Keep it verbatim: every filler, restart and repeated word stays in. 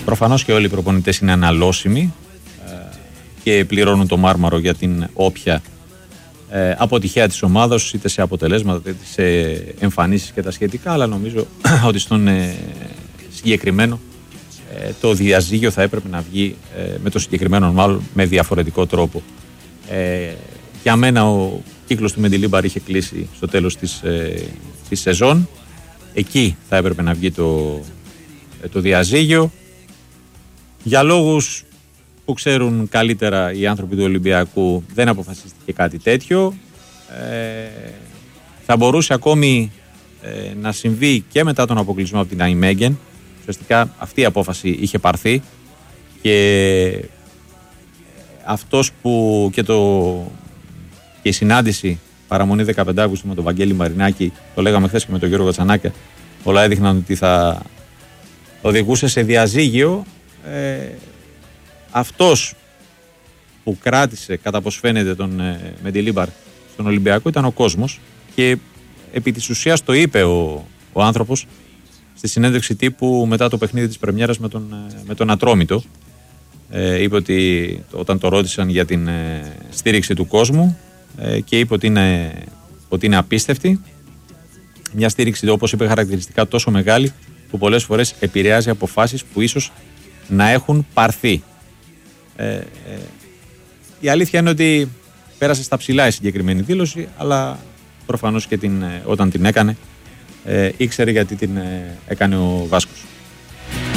Προφανώς και όλοι οι προπονητές είναι αναλώσιμοι ε, και πληρώνουν το μάρμαρο για την όποια ε, αποτυχία της ομάδας, είτε σε αποτελέσματα, είτε σε εμφανίσεις και τα σχετικά, αλλά νομίζω ότι στον ε, συγκεκριμένο ε, το διαζύγιο θα έπρεπε να βγει ε, με το συγκεκριμένο μάλλον με διαφορετικό τρόπο. Ε, για μένα ο κύκλος του Μεντιλίμπαρ είχε κλείσει στο τέλος της, ε, της σεζόν. Εκεί θα έπρεπε να βγει το, ε, το διαζύγιο. Για λόγους που ξέρουν καλύτερα οι άνθρωποι του Ολυμπιακού δεν αποφασίστηκε κάτι τέτοιο. Ε, θα μπορούσε ακόμη ε, να συμβεί και μετά τον αποκλεισμό από την Nijmegen. Ουσιαστικά αυτή η απόφαση είχε πάρθει και αυτός που και, το, και η συνάντηση παραμονή δεκαπέντε Αυγούστου με τον Βαγγέλη Μαρινάκη, το λέγαμε χθες και με τον Γιώργο Κατσανάκια, όλα έδειχναν ότι θα οδηγούσε σε διαζύγιο. Ε, αυτός που κράτησε κατά πως φαίνεται τον ε, Μεντιλίμπαρ στον Ολυμπιακό ήταν ο κόσμος και επί της ουσίας το είπε ο, ο άνθρωπος στη συνέντευξη τύπου μετά το παιχνίδι της πρεμιέρας με τον, με τον Ατρόμητο. Ε, είπε ότι όταν το ρώτησαν για την ε, στήριξη του κόσμου ε, και είπε ότι είναι, ότι είναι απίστευτη, μια στήριξη όπως είπε χαρακτηριστικά τόσο μεγάλη που πολλές φορές επηρεάζει αποφάσεις που ίσως να έχουν πάρθει. Ε, ε, η αλήθεια είναι ότι πέρασε στα ψηλά η συγκεκριμένη δήλωση, αλλά προφανώς και την, όταν την έκανε ε, ήξερε γιατί την ε, έκανε ο Βάσκος.